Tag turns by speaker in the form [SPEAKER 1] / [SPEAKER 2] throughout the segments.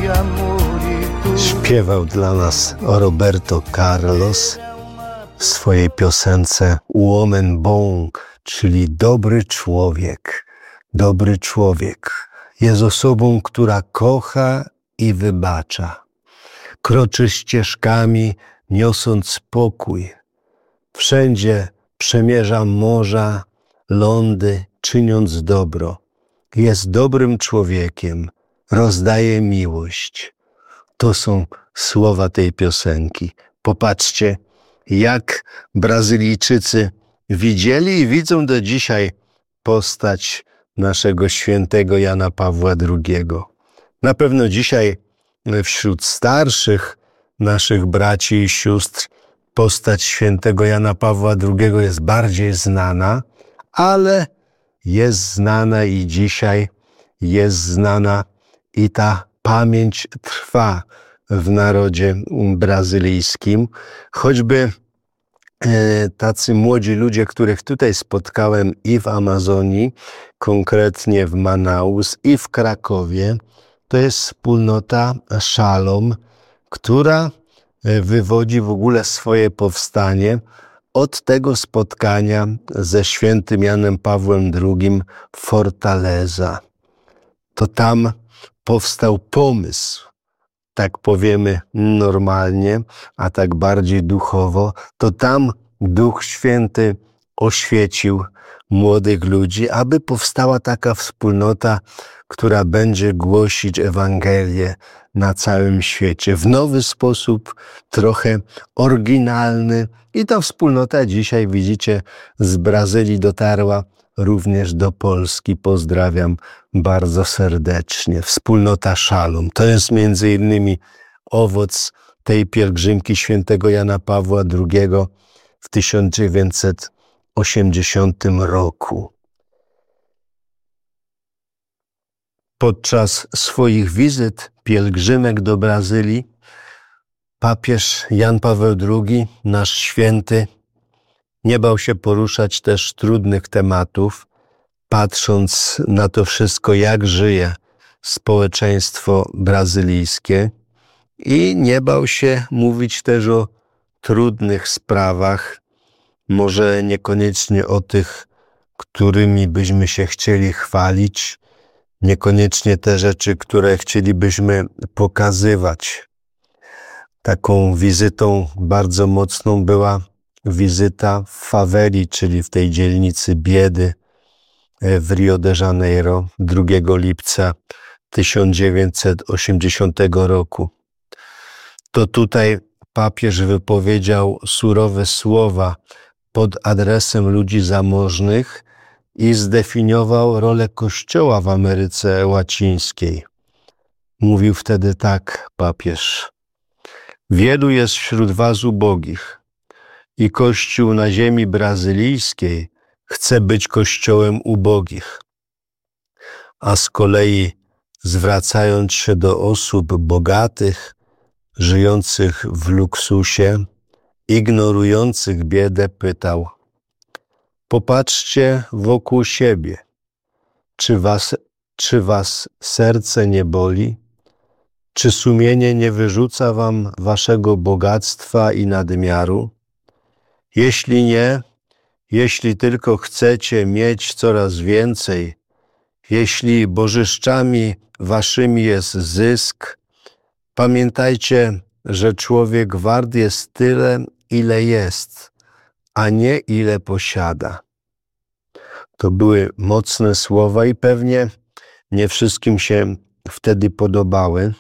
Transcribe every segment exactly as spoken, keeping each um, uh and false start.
[SPEAKER 1] Śpiewał dla nas Roberto Carlos w swojej piosence Woman Bong, czyli dobry człowiek. Dobry człowiek jest osobą, która kocha i wybacza. Kroczy ścieżkami, niosąc pokój. Wszędzie przemierza morza, lądy, czyniąc dobro. Jest dobrym człowiekiem, rozdaje miłość. To są słowa tej piosenki. Popatrzcie, jak Brazylijczycy widzieli i widzą do dzisiaj postać naszego świętego Jana Pawła drugiego. Na pewno dzisiaj wśród starszych naszych braci i sióstr postać świętego Jana Pawła drugiego jest bardziej znana, ale jest znana i dzisiaj jest znana i ta pamięć trwa w narodzie brazylijskim. Choćby tacy młodzi ludzie, których tutaj spotkałem i w Amazonii, konkretnie w Manaus i w Krakowie, to jest wspólnota Shalom, która wywodzi w ogóle swoje powstanie od tego spotkania ze świętym Janem Pawłem drugim Fortaleza. To tam powstał pomysł, tak powiemy normalnie, a tak bardziej duchowo, to tam Duch Święty oświecił młodych ludzi, aby powstała taka wspólnota, która będzie głosić Ewangelię na całym świecie w nowy sposób, trochę oryginalny. I ta wspólnota dzisiaj, widzicie, z Brazylii dotarła również do Polski. Pozdrawiam bardzo serdecznie. Wspólnota Shalom. To jest między innymi owoc tej pielgrzymki świętego Jana Pawła drugiego w tysiąc dziewięćset osiemdziesiątym roku. Podczas swoich wizyt, pielgrzymek do Brazylii, papież Jan Paweł drugi, nasz święty, nie bał się poruszać też trudnych tematów, patrząc na to wszystko, jak żyje społeczeństwo brazylijskie, i nie bał się mówić też o trudnych sprawach, może niekoniecznie o tych, którymi byśmy się chcieli chwalić, niekoniecznie te rzeczy, które chcielibyśmy pokazywać. Taką wizytą bardzo mocną była wizyta w faweli, czyli w tej dzielnicy biedy w Rio de Janeiro drugiego lipca tysiąc dziewięćset osiemdziesiątego roku. To tutaj papież wypowiedział surowe słowa pod adresem ludzi zamożnych i zdefiniował rolę Kościoła w Ameryce Łacińskiej. Mówił wtedy tak papież: wielu jest wśród was ubogich i Kościół na ziemi brazylijskiej chce być kościołem ubogich. A z kolei, zwracając się do osób bogatych, żyjących w luksusie, ignorujących biedę, pytał: popatrzcie wokół siebie. Czy was, czy was serce nie boli? Czy sumienie nie wyrzuca wam waszego bogactwa i nadmiaru? Jeśli nie, jeśli tylko chcecie mieć coraz więcej, jeśli bożyszczami waszymi jest zysk, pamiętajcie, że człowiek wart jest tyle, ile jest, a nie ile posiada. To były mocne słowa i pewnie nie wszystkim się wtedy podobały.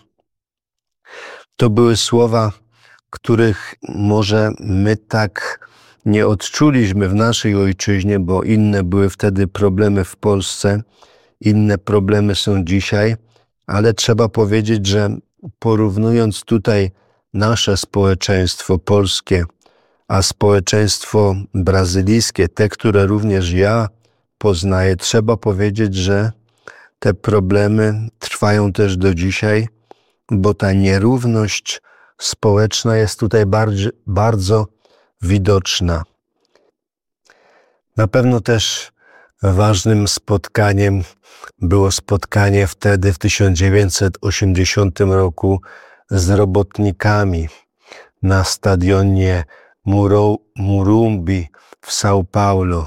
[SPEAKER 1] To były słowa, których może my tak nie odczuliśmy w naszej ojczyźnie, bo inne były wtedy problemy w Polsce, inne problemy są dzisiaj, ale trzeba powiedzieć, że porównując tutaj nasze społeczeństwo polskie, a społeczeństwo brazylijskie, te, które również ja poznaję, trzeba powiedzieć, że te problemy trwają też do dzisiaj, bo ta nierówność społeczna jest tutaj bardzo, bardzo widoczna. Na pewno też ważnym spotkaniem było spotkanie wtedy w tysiąc dziewięćset osiemdziesiątym roku z robotnikami na stadionie Morumbi w São Paulo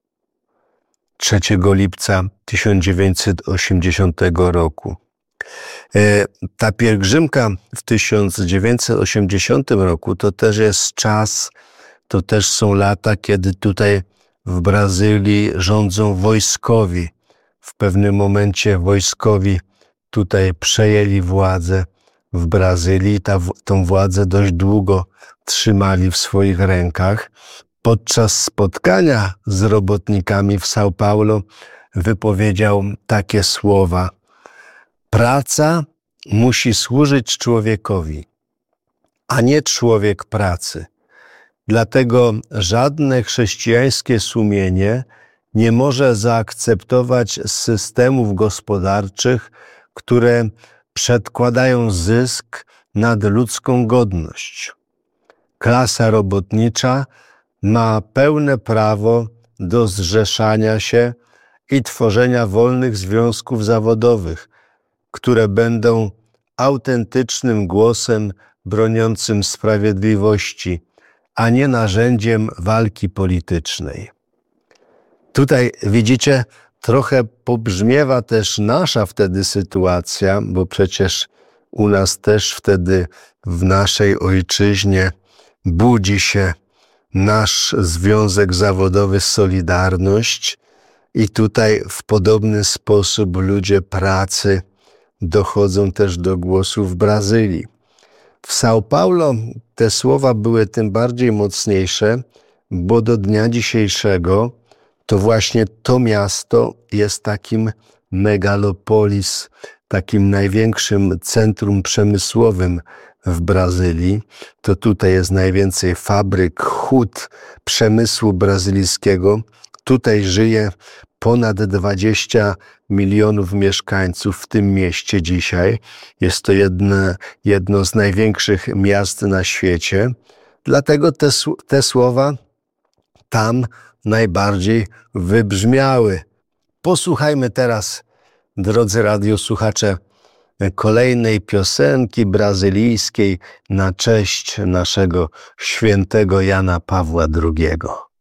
[SPEAKER 1] trzeciego lipca tysiąc dziewięćset osiemdziesiątego roku. Ta pielgrzymka w tysiąc dziewięćset osiemdziesiątym roku to też jest czas, to też są lata, kiedy tutaj w Brazylii rządzą wojskowi. W pewnym momencie wojskowi tutaj przejęli władzę w Brazylii. Ta, tą władzę dość długo trzymali w swoich rękach. Podczas spotkania z robotnikami w São Paulo wypowiedział takie słowa: praca musi służyć człowiekowi, a nie człowiek pracy. Dlatego żadne chrześcijańskie sumienie nie może zaakceptować systemów gospodarczych, które przedkładają zysk nad ludzką godność. Klasa robotnicza ma pełne prawo do zrzeszania się i tworzenia wolnych związków zawodowych, które będą autentycznym głosem broniącym sprawiedliwości, a nie narzędziem walki politycznej. Tutaj widzicie, trochę pobrzmiewa też nasza wtedy sytuacja, bo przecież u nas też wtedy w naszej ojczyźnie budzi się nasz związek zawodowy Solidarność i tutaj w podobny sposób ludzie pracy dochodzą też do głosu w Brazylii. W São Paulo te słowa były tym bardziej mocniejsze, bo do dnia dzisiejszego to właśnie to miasto jest takim megalopolis, takim największym centrum przemysłowym w Brazylii. To tutaj jest najwięcej fabryk, hut, przemysłu brazylijskiego. Tutaj żyje ponad dwadzieścia milionów mieszkańców w tym mieście dzisiaj. Jest to jedno, jedno z największych miast na świecie. Dlatego te, te słowa tam najbardziej wybrzmiały. Posłuchajmy teraz, drodzy radiosłuchacze, kolejnej piosenki brazylijskiej na cześć naszego świętego Jana Pawła drugiego.